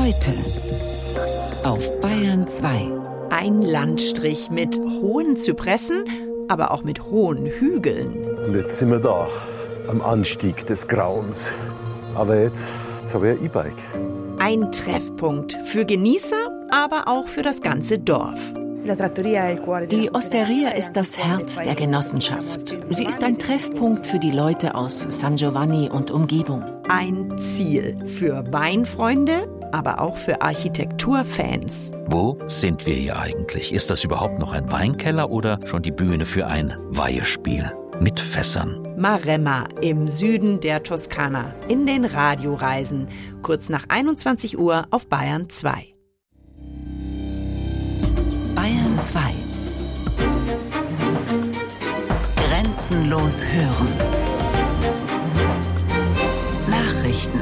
Heute auf Bayern 2. Ein Landstrich mit hohen Zypressen, aber auch mit hohen Hügeln. Und jetzt sind wir da, am Anstieg des Grauens. Aber jetzt habe ich ein E-Bike. Ein Treffpunkt für Genießer, aber auch für das ganze Dorf. Die Osteria ist das Herz der Genossenschaft. Sie ist ein Treffpunkt für die Leute aus San Giovanni und Umgebung. Ein Ziel für Weinfreunde, aber auch für Architekturfans. Wo sind wir hier eigentlich? Ist das überhaupt noch ein Weinkeller oder schon die Bühne für ein Weihespiel mit Fässern? Maremma im Süden der Toskana in den Radioreisen, kurz nach 21 Uhr auf Bayern 2. Bayern 2. Grenzenlos hören. Nachrichten.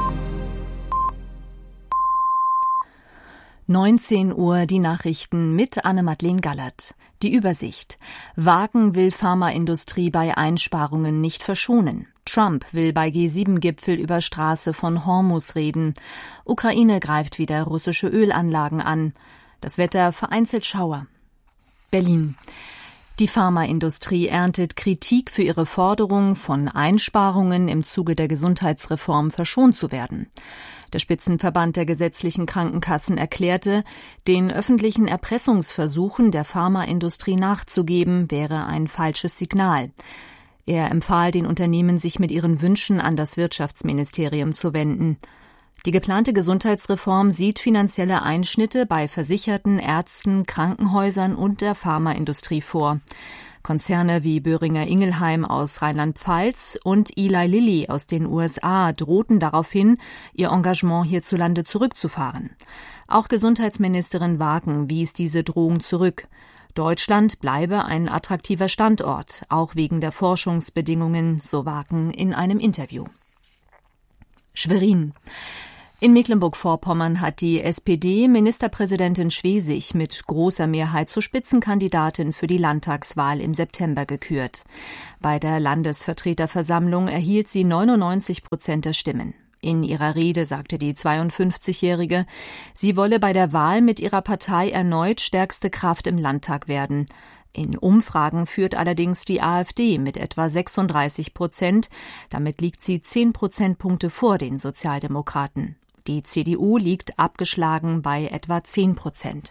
19 Uhr die Nachrichten mit Anne-Madeleine Gallert. Die Übersicht. Wagen will Pharmaindustrie bei Einsparungen nicht verschonen. Trump will bei G7-Gipfel über Straße von Hormuz reden. Ukraine greift wieder russische Ölanlagen an. Das Wetter vereinzelt Schauer. Berlin. Die Pharmaindustrie erntet Kritik für ihre Forderung, von Einsparungen im Zuge der Gesundheitsreform verschont zu werden. Der Spitzenverband der gesetzlichen Krankenkassen erklärte, den öffentlichen Erpressungsversuchen der Pharmaindustrie nachzugeben, wäre ein falsches Signal. Er empfahl den Unternehmen, sich mit ihren Wünschen an das Wirtschaftsministerium zu wenden. Die geplante Gesundheitsreform sieht finanzielle Einschnitte bei Versicherten, Ärzten, Krankenhäusern und der Pharmaindustrie vor. Konzerne wie Boehringer Ingelheim aus Rheinland-Pfalz und Eli Lilly aus den USA drohten daraufhin, ihr Engagement hierzulande zurückzufahren. Auch Gesundheitsministerin Wagen wies diese Drohung zurück. Deutschland bleibe ein attraktiver Standort, auch wegen der Forschungsbedingungen, so Wagen in einem Interview. Schwerin. In Mecklenburg-Vorpommern hat die SPD Ministerpräsidentin Schwesig mit großer Mehrheit zur Spitzenkandidatin für die Landtagswahl im September gekürt. Bei der Landesvertreterversammlung erhielt sie 99% der Stimmen. In ihrer Rede sagte die 52-Jährige, sie wolle bei der Wahl mit ihrer Partei erneut stärkste Kraft im Landtag werden. In Umfragen führt allerdings die AfD mit etwa 36%. Damit liegt sie 10 Prozentpunkte vor den Sozialdemokraten. Die CDU liegt abgeschlagen bei etwa 10%.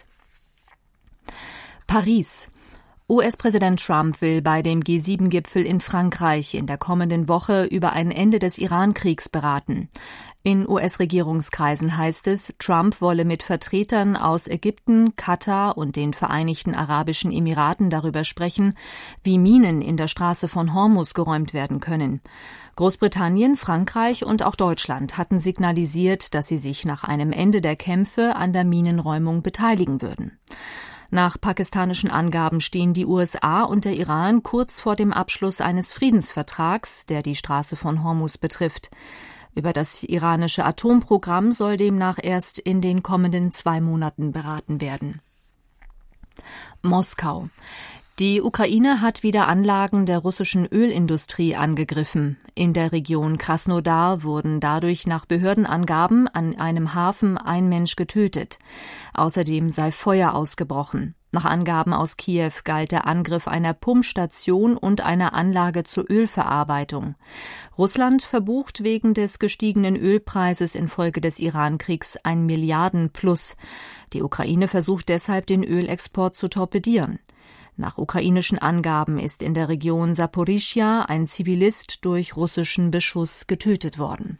Paris. US-Präsident Trump will bei dem G7-Gipfel in Frankreich in der kommenden Woche über ein Ende des Iran-Kriegs beraten. In US-Regierungskreisen heißt es, Trump wolle mit Vertretern aus Ägypten, Katar und den Vereinigten Arabischen Emiraten darüber sprechen, wie Minen in der Straße von Hormuz geräumt werden können. Großbritannien, Frankreich und auch Deutschland hatten signalisiert, dass sie sich nach einem Ende der Kämpfe an der Minenräumung beteiligen würden. Nach pakistanischen Angaben stehen die USA und der Iran kurz vor dem Abschluss eines Friedensvertrags, der die Straße von Hormuz betrifft. Über das iranische Atomprogramm soll demnach erst in den kommenden 2 Monaten beraten werden. Moskau. Die Ukraine hat wieder Anlagen der russischen Ölindustrie angegriffen. In der Region Krasnodar wurden dadurch nach Behördenangaben an einem Hafen ein Mensch getötet. Außerdem sei Feuer ausgebrochen. Nach Angaben aus Kiew galt der Angriff einer Pumpstation und einer Anlage zur Ölverarbeitung. Russland verbucht wegen des gestiegenen Ölpreises infolge des Iran-Kriegs ein Milliarden-Plus. Die Ukraine versucht deshalb, den Ölexport zu torpedieren. Nach ukrainischen Angaben ist in der Region Saporischschja ein Zivilist durch russischen Beschuss getötet worden.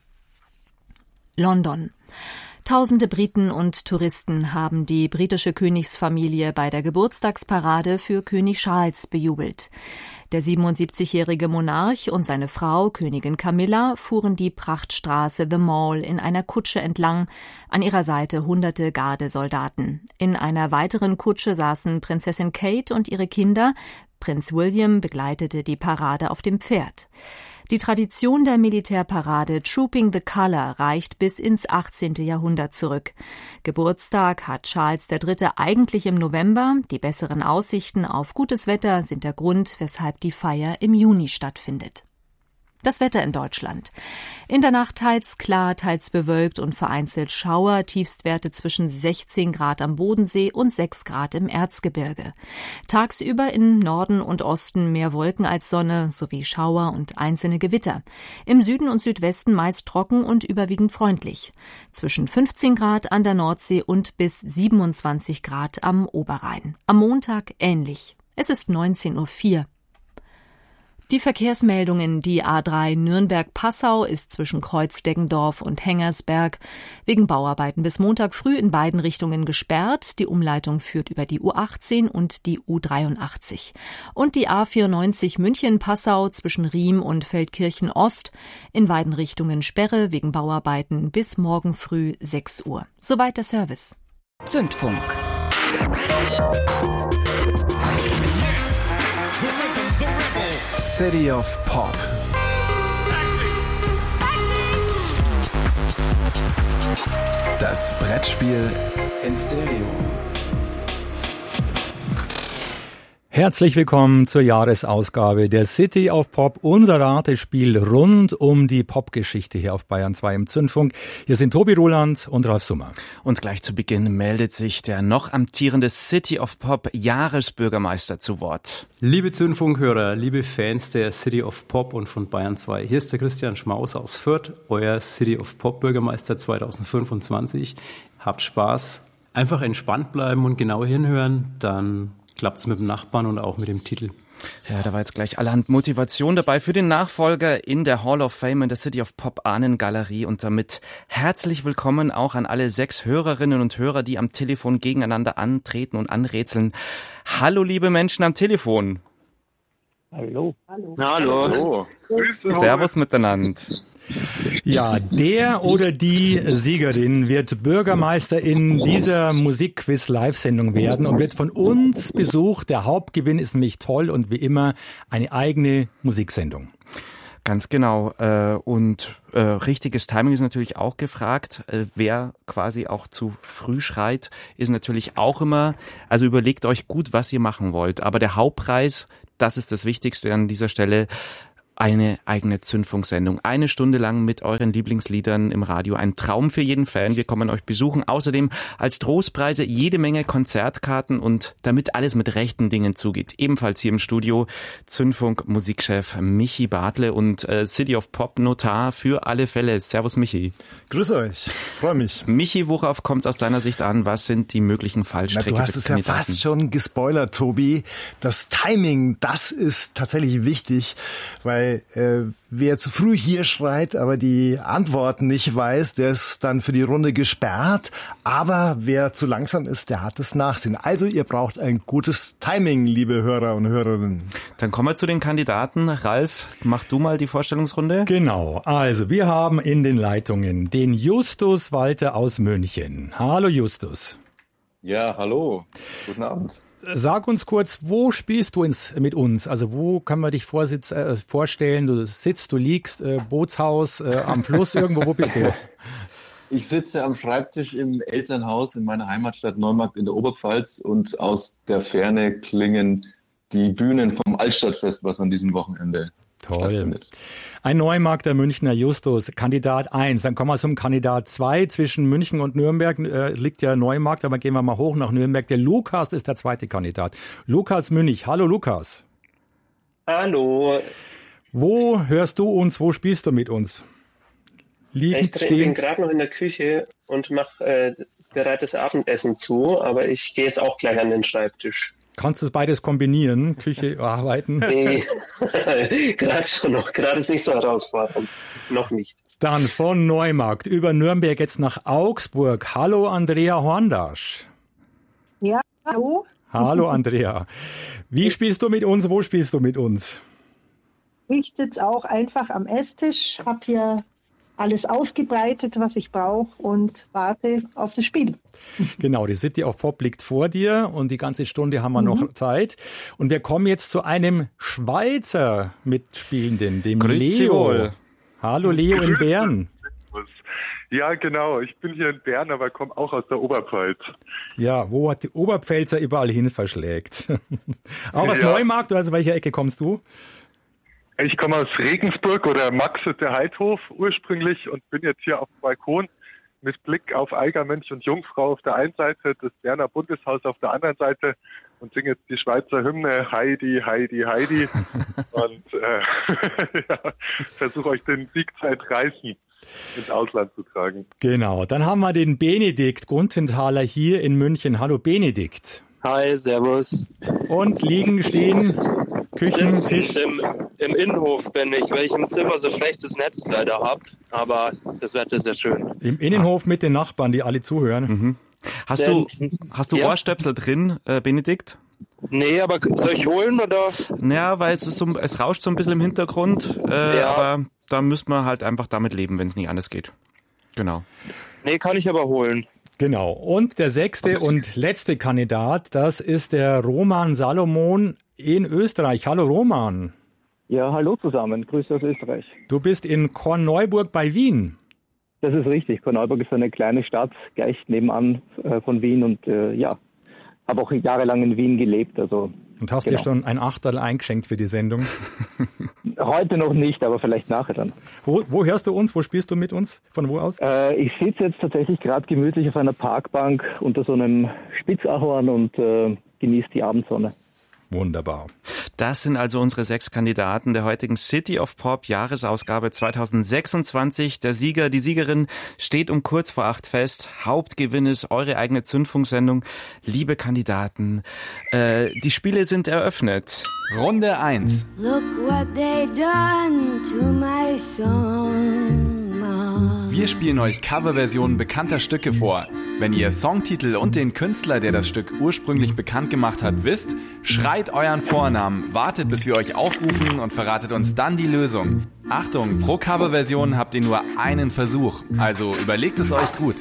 London. Tausende Briten und Touristen haben die britische Königsfamilie bei der Geburtstagsparade für König Charles bejubelt. Der 77-jährige Monarch und seine Frau, Königin Camilla, fuhren die Prachtstraße The Mall in einer Kutsche entlang, an ihrer Seite hunderte Gardesoldaten. In einer weiteren Kutsche saßen Prinzessin Kate und ihre Kinder. Prinz William begleitete die Parade auf dem Pferd. Die Tradition der Militärparade Trooping the Colour reicht bis ins 18. Jahrhundert zurück. Geburtstag hat Charles III. Eigentlich im November. Die besseren Aussichten auf gutes Wetter sind der Grund, weshalb die Feier im Juni stattfindet. Das Wetter in Deutschland. In der Nacht teils klar, teils bewölkt und vereinzelt Schauer, Tiefstwerte zwischen 16 Grad am Bodensee und 6 Grad im Erzgebirge. Tagsüber im Norden und Osten mehr Wolken als Sonne sowie Schauer und einzelne Gewitter. Im Süden und Südwesten meist trocken und überwiegend freundlich. Zwischen 15 Grad an der Nordsee und bis 27 Grad am Oberrhein. Am Montag ähnlich. Es ist 19:04 Uhr. Die Verkehrsmeldungen: Die A3 Nürnberg-Passau ist zwischen Kreuzdeggendorf und Hengersberg wegen Bauarbeiten bis Montag früh in beiden Richtungen gesperrt. Die Umleitung führt über die U18 und die U83. Und die A94 München-Passau zwischen Riem und Feldkirchen Ost in beiden Richtungen Sperre wegen Bauarbeiten bis morgen früh 6 Uhr. Soweit der Service. Zündfunk. City of Pop. Das Brettspiel in Stereo. Herzlich willkommen zur Jahresausgabe der City of Pop, unser Ratespiel rund um die Popgeschichte hier auf Bayern 2 im Zündfunk. Hier sind Tobi Roland und Ralf Summer. Und gleich zu Beginn meldet sich der noch amtierende City of Pop Jahresbürgermeister zu Wort. Liebe Zündfunkhörer, liebe Fans der City of Pop und von Bayern 2, hier ist der Christian Schmaus aus Fürth, euer City of Pop Bürgermeister 2025. Habt Spaß, einfach entspannt bleiben und genau hinhören, dann klappt's mit dem Nachbarn und auch mit dem Titel. Ja, da war jetzt gleich allerhand Motivation dabei für den Nachfolger in der Hall of Fame in der City of Pop Ahnengalerie. Und damit herzlich willkommen auch an alle 6 Hörerinnen und Hörer, die am Telefon gegeneinander antreten und anrätseln. Hallo, liebe Menschen am Telefon. Hallo. Hallo. Servus miteinander. Ja, der oder die Siegerin wird Bürgermeister in dieser Musikquiz-Live-Sendung werden und wird von uns besucht. Der Hauptgewinn ist nämlich toll und wie immer eine eigene Musiksendung. Ganz genau. Und richtiges Timing ist natürlich auch gefragt. Wer quasi auch zu früh schreit, ist natürlich auch immer, also überlegt euch gut, was ihr machen wollt. Aber der Hauptpreis, das ist das Wichtigste an dieser Stelle, eine eigene Zündfunksendung. 1 Stunde lang mit euren Lieblingsliedern im Radio. Ein Traum für jeden Fan. Wir kommen euch besuchen. Außerdem als Trostpreise jede Menge Konzertkarten und damit alles mit rechten Dingen zugeht. Ebenfalls hier im Studio Zündfunk-Musikchef Michi Bartle und City of Pop Notar für alle Fälle. Servus Michi. Grüß euch, freue mich. Michi, worauf kommt es aus deiner Sicht an? Was sind die möglichen Fallstricke? Du hast es ja fast schon gespoilert, Tobi. Das Timing, das ist tatsächlich wichtig, weil wer zu früh hier schreit, aber die Antworten nicht weiß, der ist dann für die Runde gesperrt. Aber wer zu langsam ist, der hat das Nachsehen. Also ihr braucht ein gutes Timing, liebe Hörer und Hörerinnen. Dann kommen wir zu den Kandidaten. Ralf, mach du mal die Vorstellungsrunde. Genau, also wir haben in den Leitungen den Justus Walter aus München. Hallo Justus. Ja, hallo. Guten Abend. Sag uns kurz, wo spielst du mit uns? Also wo kann man dich vorstellen? Du sitzt, du liegst, Bootshaus, am Fluss irgendwo, wo bist du? Ich sitze am Schreibtisch im Elternhaus in meiner Heimatstadt Neumarkt in der Oberpfalz und aus der Ferne klingen die Bühnen vom Altstadtfest, was an diesem Wochenende stattfindet. Ein Neumarkter Münchner Justus, Kandidat 1. Dann kommen wir zum Kandidat 2. Zwischen München und Nürnberg liegt ja Neumarkt, aber gehen wir mal hoch nach Nürnberg. Der Lukas ist der zweite Kandidat. Lukas Münch. Hallo Lukas. Hallo. Wo hörst du uns, wo spielst du mit uns? Liegend, ich bin gerade noch in der Küche und mache bereites Abendessen zu, aber ich gehe jetzt auch gleich an den Schreibtisch. Kannst du beides kombinieren, Küche, arbeiten? Nee, gerade schon noch. Gerade ist nicht so herausfordernd. Noch nicht. Dann von Neumarkt über Nürnberg jetzt nach Augsburg. Hallo Andrea Horndasch. Ja, hallo. Hallo Andrea. Wie spielst du mit uns? Wo spielst du mit uns? Ich sitze auch einfach am Esstisch, habe hier alles ausgebreitet, was ich brauche und warte auf das Spiel. Genau, die City of Pop liegt vor dir und die ganze Stunde haben wir noch Zeit. Und wir kommen jetzt zu einem Schweizer Mitspielenden, dem Leo. Hallo Leo in Bern. Ja, genau. Ich bin hier in Bern, aber komme auch aus der Oberpfalz. Ja, wo hat die Oberpfälzer überall hin verschlägt. Auch aus Neumarkt, oder aus welcher Ecke kommst du? Ich komme aus Regensburg oder Maxete Heidhof ursprünglich und bin jetzt hier auf dem Balkon mit Blick auf Eigermönch und Jungfrau auf der einen Seite, das Berner Bundeshaus auf der anderen Seite und singe jetzt die Schweizer Hymne Heidi, Heidi, Heidi und versuche euch den Sieg zu entreißen, ins Ausland zu tragen. Genau, dann haben wir den Benedikt Guntenthaler hier in München. Hallo Benedikt. Hi, servus. Und liegen, stehen, Küchen, Tisch? Im Innenhof bin ich, weil ich im Zimmer so schlechtes Netz leider habe. Aber das Wetter ist ja schön. Im Innenhof mit den Nachbarn, die alle zuhören. Mhm. Hast du ja Ohrstöpsel drin, Benedikt? Nee, aber soll ich holen oder? Ja, weil es rauscht so ein bisschen im Hintergrund. Aber da müsste man halt einfach damit leben, wenn es nicht anders geht. Genau. Nee, kann ich aber holen. Genau. Und der 6. und letzte Kandidat, das ist der Roman Salomon in Österreich. Hallo Roman. Ja, hallo zusammen. Grüße aus Österreich. Du bist in Korneuburg bei Wien. Das ist richtig. Korneuburg ist eine kleine Stadt, gleich nebenan von Wien und habe auch jahrelang in Wien gelebt. Und hast dir schon ein Achterl eingeschenkt für die Sendung? Heute noch nicht, aber vielleicht nachher dann. Wo hörst du uns? Wo spielst du mit uns? Von wo aus? Ich sitze jetzt tatsächlich gerade gemütlich auf einer Parkbank unter so einem Spitzahorn und genieße die Abendsonne. Wunderbar. Das sind also unsere 6 Kandidaten der heutigen City of Pop Jahresausgabe 2026. Der Sieger, die Siegerin steht um kurz vor 8 fest. Hauptgewinn ist eure eigene Zündfunksendung. Liebe Kandidaten, die Spiele sind eröffnet. Runde 1. Look what they done to my song. Wir spielen euch Coverversionen bekannter Stücke vor. Wenn ihr Songtitel und den Künstler, der das Stück ursprünglich bekannt gemacht hat, wisst, schreit euren Vornamen, wartet, bis wir euch aufrufen und verratet uns dann die Lösung. Achtung, pro Coverversion habt ihr nur einen Versuch, also überlegt es euch gut.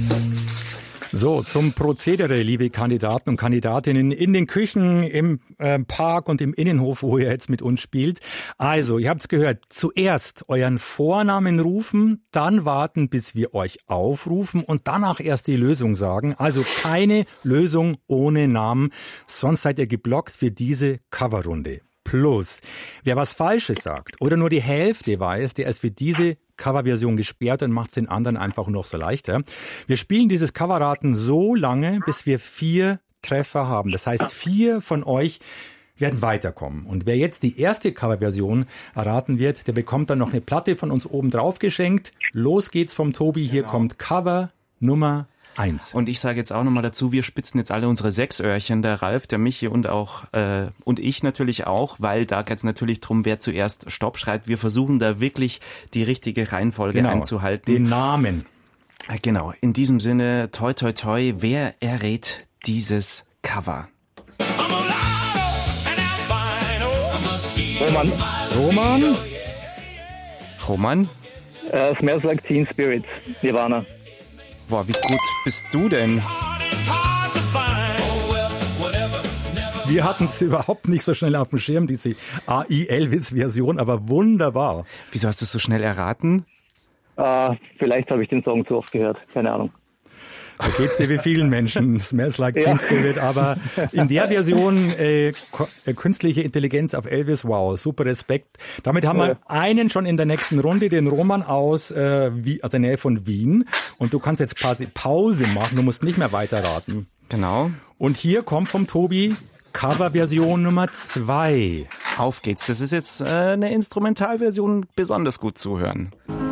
So, zum Prozedere, liebe Kandidaten und Kandidatinnen in den Küchen, im Park und im Innenhof, wo ihr jetzt mit uns spielt. Also, ihr habt es gehört, zuerst euren Vornamen rufen, dann warten, bis wir euch aufrufen und danach erst die Lösung sagen. Also keine Lösung ohne Namen, sonst seid ihr geblockt für diese Coverrunde. Plus, wer was Falsches sagt oder nur die Hälfte weiß, der ist für diese Coverversion gesperrt und macht es den anderen einfach noch so leichter. Wir spielen dieses Coverraten so lange, bis wir 4 Treffer haben. Das heißt, 4 von euch werden weiterkommen. Und wer jetzt die erste Coverversion erraten wird, der bekommt dann noch eine Platte von uns oben drauf geschenkt. Los geht's vom Tobi. Hier kommt Cover Nummer 1. Und ich sage jetzt auch nochmal dazu, wir spitzen jetzt alle unsere 6 Öhrchen, der Ralf, der Michi und ich natürlich auch, weil da geht es natürlich drum, wer zuerst Stopp schreit. Wir versuchen da wirklich die richtige Reihenfolge einzuhalten. Den Namen. Genau, in diesem Sinne, toi toi toi, wer errät dieses Cover? Roman? Smells Like Teen Spirit, Nirvana. Boah, wie gut bist du denn? Wir hatten es überhaupt nicht so schnell auf dem Schirm, diese AI-Elvis-Version, aber wunderbar. Wieso hast du es so schnell erraten? Vielleicht habe ich den Song zu oft gehört, keine Ahnung. Da geht's dir wie vielen Menschen, Smells Like Teen Spirit, aber in der Version künstliche Intelligenz auf Elvis, wow, super Respekt. Damit haben wir einen schon in der nächsten Runde, den Roman aus der Nähe von Wien. Und du kannst jetzt quasi Pause machen, du musst nicht mehr weiterraten. Genau. Und hier kommt vom Tobi Coverversion Nummer 2. Auf geht's, das ist jetzt eine Instrumentalversion, besonders gut zu hören.